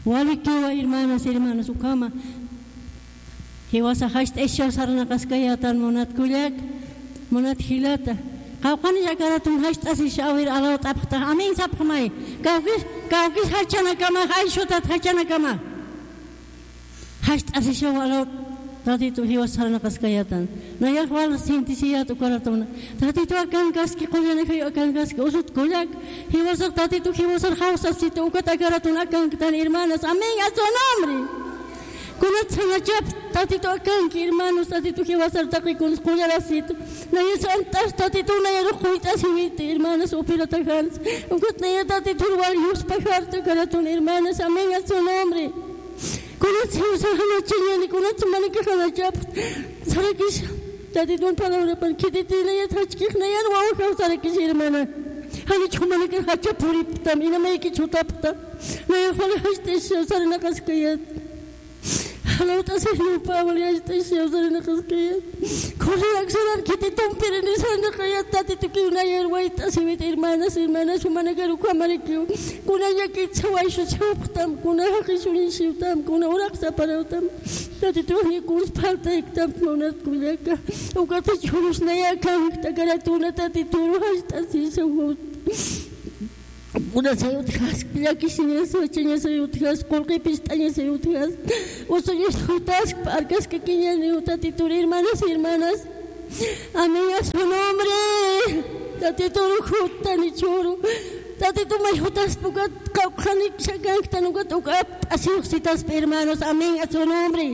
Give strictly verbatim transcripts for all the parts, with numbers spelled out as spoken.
Walikiwa hermanas, hermanos, ukama. Hiwasa hasht esha sarana kaskayatan monat kulak, monat hilata. Kaukani jakaratun hasht asishawir alawat apta. Amin sapkamai. Kaukis, kaukis hachana kama, haishotat hachana kama. Hasht asishaw alawat. Tadi tu hiwas sarana kaskayatan. Nayak wal sintisiya tu karatuna. Tadi tu akan kaski kuliah kayu akan kaski usut kulak. Hiwasak tadi tu hiwasar hausa situ ukata karatuna akan kita hermanas. Amin asonomri. Kunat sangajap tadi tu akan hermanos tadi tu hiwasar taki kun kuliah situ. Nayak santas tadi tu nayak kuita siwit hermanas upira takan. Ukat nayak tadi tu wal yus pakar tu karatuna hermanas. Amin asonomri. Kunat hiwasar hana chinyani kunat manike hana jap. Sarakis tadi tuan palawra pan kiti tilaya thachkik nayan wow kau sarakis hermana. Hani chumana ke hacha puri tam ina mai ki chuta pta. Naya khole hashte sarana kaskayat. Halau ta se lu pawali hashte sarana kaskayat. Khole aksaran kiti tum pirani sarana kayat tadi tu ki naya wai ta se wit hermanas hermanas chumana ke ruka mari ki. Kuna ya ki chawai shu chuptam kuna hakishuni shivtam kuna uraksa parautam. Tadi tu ni kurus falta iktam monat kulaka. Ukata churus naya kan tagaratuna tadi tu hasta si sahut. Una sayut khas laki sini sochnya sayut khas kolke pistanya sayut khas. Usunya sutas parkas kekinya ni tadi tu hermanas hermanas. Amiga su nombre. Tadi tu rukhutta ni churu. Tadi tu mai hutas pukat kau khanik sagang tanukat ukap asiuksitas hermanos. Amin a su nombre.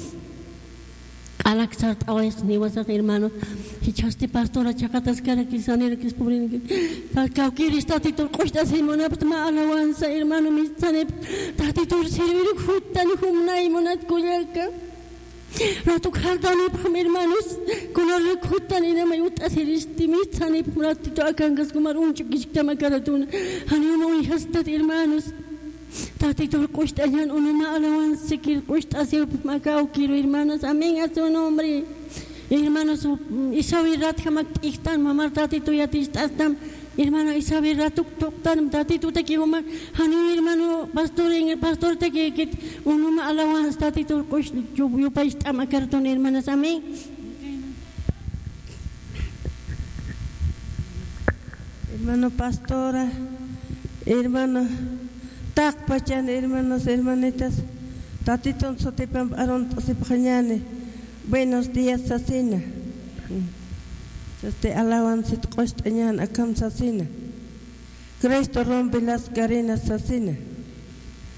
Alaksart awais ni wasak hermano. Hichaste pastora chakatas cara kisanera kis pobrin. Kau kiris tadi tu kosta simona ptma alawanza hermano misane. Tadi tu servir khutta ni humnai monat kuyaka. Ratu khardani pam hermanos. Kono khutta ni nama yutas hiristi misane prat tu akan gas kumar unchuk kiskama karatun. Hani mo ihastat hermanos. Tati tu costa yan una alabanza que costa se macao quiero hermanos. Amén a su nombre. Hermanos, Isabel rat jamak iktan mamar tati tu ya tistam. Hermano Isabel rat tuk tuk tan tati tu te kiboma. Hani hermano pastor en pastor te que que una alabanza tati tu costa yo yo paista macarton hermanos. Amén. Hermano pastora, hermana tak pachan hermanos, hermanitas, tatiton sotipam aron sipjañane. Buenos días, Sasina. Este alabanza costañan acam Sasina. Cristo rompe las cadenas, Sasina.